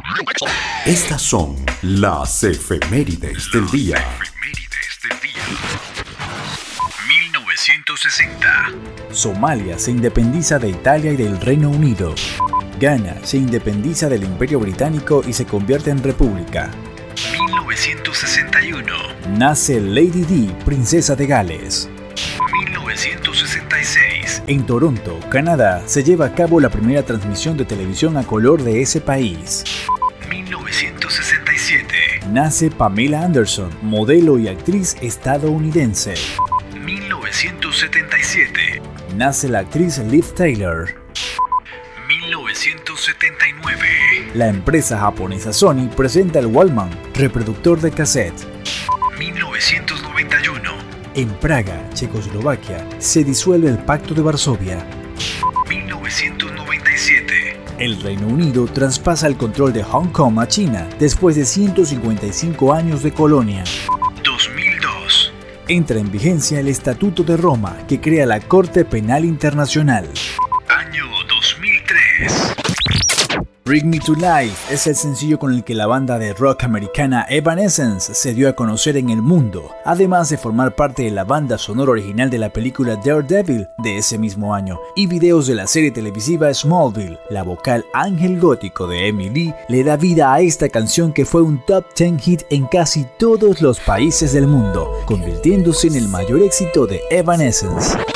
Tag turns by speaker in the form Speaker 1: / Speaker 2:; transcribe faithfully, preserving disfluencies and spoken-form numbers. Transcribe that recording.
Speaker 1: Estas son las efemérides del día.
Speaker 2: Efemérides del día. mil novecientos sesenta.
Speaker 3: Somalia se independiza de Italia y del Reino Unido. Ghana se independiza del Imperio Británico y se convierte en república.
Speaker 2: mil novecientos sesenta y uno.
Speaker 3: Nace Lady Di, princesa de Gales.
Speaker 2: mil novecientos sesenta y seis.
Speaker 3: En Toronto, Canadá, se lleva a cabo la primera transmisión de televisión a color de ese país.
Speaker 2: mil novecientos sesenta y siete.
Speaker 3: Nace Pamela Anderson, modelo y actriz estadounidense.
Speaker 2: mil novecientos setenta y siete.
Speaker 3: Nace la actriz Liv Taylor.
Speaker 2: mil novecientos setenta y nueve.
Speaker 3: La empresa japonesa Sony presenta el Walkman, reproductor de cassette.
Speaker 2: mil novecientos noventa y uno.
Speaker 3: En Praga, Checoslovaquia, se disuelve el Pacto de Varsovia.
Speaker 2: mil novecientos noventa y siete.
Speaker 3: El Reino Unido traspasa el control de Hong Kong a China después de ciento cincuenta y cinco años de colonia.
Speaker 2: dos mil dos.
Speaker 3: Entra en vigencia el Estatuto de Roma, que crea la Corte Penal Internacional.
Speaker 2: Año dos mil tres.
Speaker 3: Bring Me to Life es el sencillo con el que la banda de rock americana Evanescence se dio a conocer en el mundo, además de formar parte de la banda sonora original de la película Daredevil de ese mismo año y videos de la serie televisiva Smallville. La vocal Ángel Gótico de Emily le da vida a esta canción, que fue un top diez hit en casi todos los países del mundo, convirtiéndose en el mayor éxito de Evanescence.